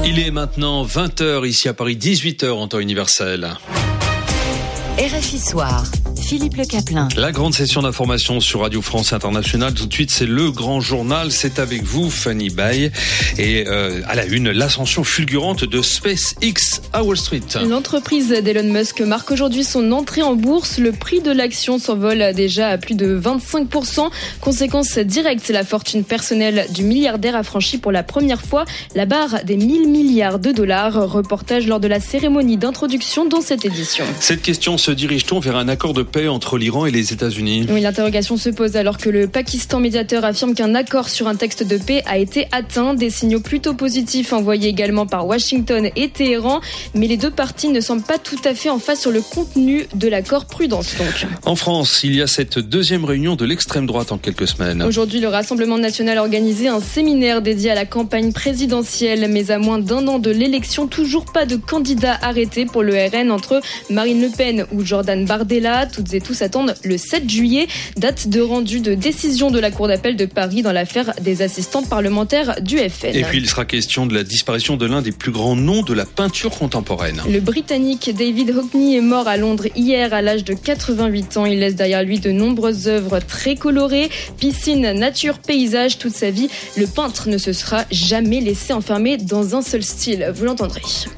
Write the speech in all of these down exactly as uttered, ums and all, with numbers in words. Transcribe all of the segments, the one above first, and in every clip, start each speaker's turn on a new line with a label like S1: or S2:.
S1: Il est maintenant vingt heures ici à Paris, dix-huit heures en temps universel.
S2: R F I Soir, Philippe Le Caplin.
S1: La grande session d'information sur Radio France Internationale. Tout de suite, c'est le grand journal. C'est avec vous, Fanny Baye. Et euh, à la une, l'ascension fulgurante de SpaceX à Wall Street.
S3: L'entreprise d'Elon Musk marque aujourd'hui son entrée en bourse. Le prix de l'action s'envole déjà à plus de vingt-cinq pour cent. Conséquence directe, la fortune personnelle du milliardaire a franchi pour la première fois la barre des mille milliards de dollars. Reportage lors de la cérémonie d'introduction dans cette édition.
S1: Cette question, se dirige-t-on vers un accord de paix entre l'Iran et les États-Unis ?
S3: Oui, l'interrogation se pose alors que le Pakistan médiateur affirme qu'un accord sur un texte de paix a été atteint. Des signaux plutôt positifs envoyés également par Washington et Téhéran. Mais les deux parties ne semblent pas tout à fait en phase sur le contenu de l'accord. Prudence donc.
S1: En France, il y a cette deuxième réunion de l'extrême droite en quelques semaines.
S3: Aujourd'hui, le Rassemblement national a organisé un séminaire dédié à la campagne présidentielle. Mais à moins d'un an de l'élection, toujours pas de candidat arrêté pour le R N entre Marine Le Pen ou Jordan Bardella. Toutes et tous attendent le sept juillet, date de rendu de décision de la Cour d'appel de Paris dans l'affaire des assistants parlementaires du F N.
S1: Et puis il sera question de la disparition de l'un des plus grands noms de la peinture contemporaine.
S3: Le Britannique David Hockney est mort à Londres hier à l'âge de quatre-vingt-huit ans. Il laisse derrière lui de nombreuses œuvres très colorées, piscine, nature, paysage. Toute sa vie, le peintre ne se sera jamais laissé enfermer dans un seul style. Vous l'entendrez.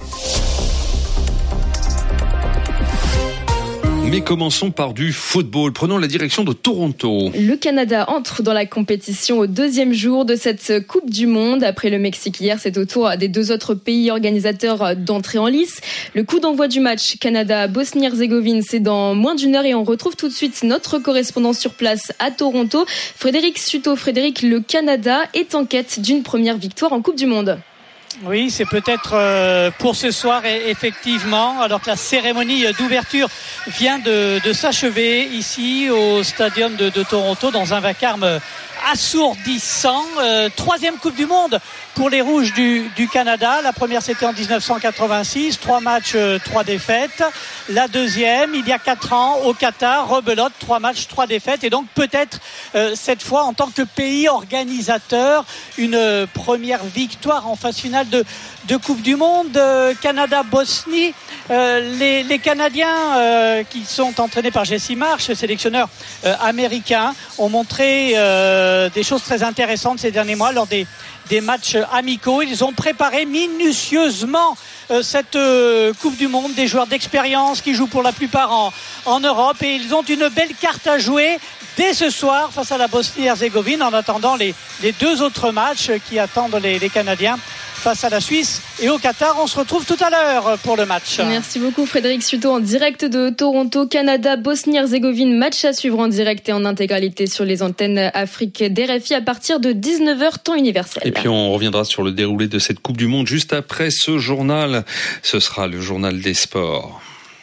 S1: Mais commençons par du football. Prenons la direction de Toronto.
S3: Le Canada entre dans la compétition au deuxième jour de cette Coupe du Monde. Après le Mexique hier, c'est au tour des deux autres pays organisateurs d'entrer en lice. Le coup d'envoi du match Canada-Bosnie-Herzégovine, c'est dans moins d'une heure et on retrouve tout de suite notre correspondant sur place à Toronto, Frédéric Suto. Frédéric, le Canada est en quête d'une première victoire en Coupe du Monde.
S4: Oui, c'est peut-être euh, pour ce soir, effectivement, alors que la cérémonie d'ouverture vient de, de s'achever ici au Stadium de, de Toronto dans un vacarme assourdissant. Euh, troisième Coupe du Monde pour les Rouges du, du Canada. La première, c'était en dix-neuf cent quatre-vingt-six. Trois matchs, euh, trois défaites. La deuxième, il y a quatre ans, au Qatar, rebelote, trois matchs, trois défaites. Et donc, peut-être, euh, cette fois, en tant que pays organisateur, une euh, première victoire en phase finale de, de Coupe du Monde. Euh, Canada-Bosnie. Euh, les, les Canadiens euh, qui sont entraînés par Jesse Marsh, sélectionneur euh, américain, ont montré euh, des choses très intéressantes ces derniers mois lors des, des matchs amicaux. Ils ont préparé minutieusement euh, cette euh, Coupe du Monde, des joueurs d'expérience qui jouent pour la plupart en, en Europe, et ils ont une belle carte à jouer dès ce soir face à la Bosnie-Herzégovine, en attendant les, les deux autres matchs qui attendent les, les Canadiens face à la Suisse et au Qatar. On se retrouve tout à l'heure pour le match.
S3: Merci beaucoup Frédéric Suto en direct de Toronto. Canada, Bosnie-Herzégovine, match à suivre en direct et en intégralité sur les antennes Afrique d'R F I à partir de dix-neuf heures temps universel.
S1: Et puis on reviendra sur le déroulé de cette Coupe du Monde juste après ce journal. Ce sera le journal des sports.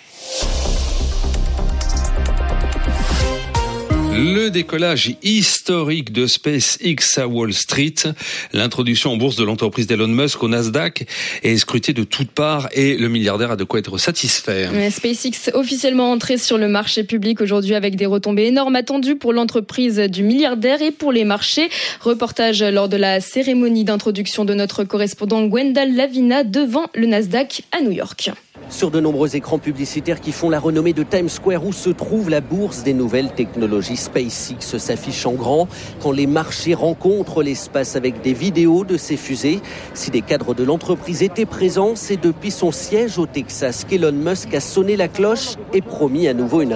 S1: Le décollage historique de SpaceX à Wall Street, l'introduction en bourse de l'entreprise d'Elon Musk au Nasdaq est scrutée de toutes parts et le milliardaire a de quoi être satisfait.
S3: SpaceX officiellement entré sur le marché public aujourd'hui avec des retombées énormes attendues pour l'entreprise du milliardaire et pour les marchés. Reportage lors de la cérémonie d'introduction de notre correspondant Gwendal Lavina devant le Nasdaq à New York.
S5: Sur de nombreux écrans publicitaires qui font la renommée de Times Square où se trouve la bourse des nouvelles technologies, SpaceX s'affiche en grand quand les marchés rencontrent l'espace avec des vidéos de ses fusées. Si des cadres de l'entreprise étaient présents, c'est depuis son siège au Texas qu'Elon Musk a sonné la cloche et promis à nouveau une